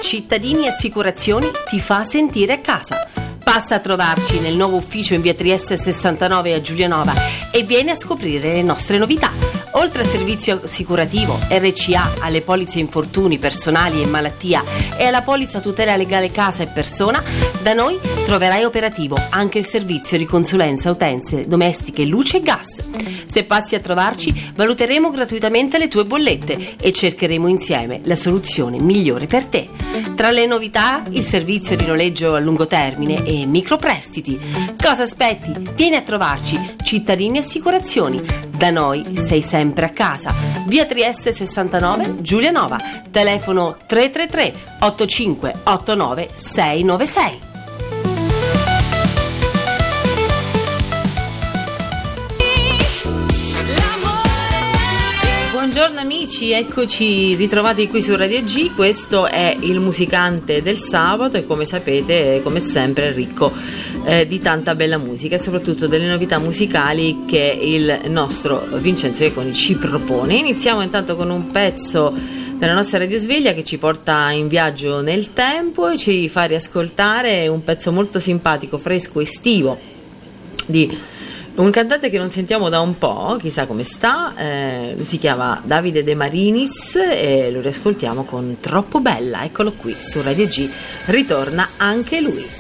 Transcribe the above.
Cittadini Assicurazioni ti fa sentire a casa. Passa a trovarci nel nuovo ufficio in via Trieste 69 a Giulianova e vieni a scoprire le nostre novità. Oltre al servizio assicurativo, RCA, alle polizze infortuni personali e malattia e alla polizza tutela legale casa e persona, da noi troverai operativo anche il servizio di consulenza utenze domestiche, luce e gas. Se passi a trovarci, valuteremo gratuitamente le tue bollette e cercheremo insieme la soluzione migliore per te. Tra le novità, il servizio di noleggio a lungo termine e microprestiti. Cosa aspetti? Vieni a trovarci, Cittadini Assicurazioni. Da noi sei sempre a casa. Via Trieste 69, Giulianova. Telefono 333 8589 696. Buongiorno amici, eccoci ritrovati qui su Radio G. Questo è il musicante del sabato e come sapete, come sempre, è ricco di tanta bella musica e soprattutto delle novità musicali che il nostro Vincenzo Iaconi ci propone. Iniziamo intanto con un pezzo della nostra radiosveglia che ci porta in viaggio nel tempo e ci fa riascoltare un pezzo molto simpatico, fresco, estivo di un cantante che non sentiamo da un po', chissà come sta. Lui si chiama Davide De Marinis e lo riascoltiamo con Troppo Bella. Eccolo qui su Radio G, ritorna anche lui.